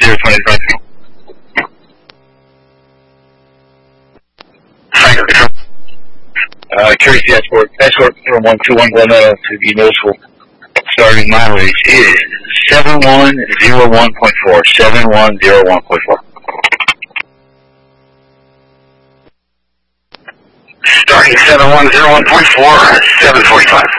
025. Tracy Escort 0121 Glen Meadow to the middle school. Starting mileage is 7101.4. 7101.4. Starting 7101.4, 745.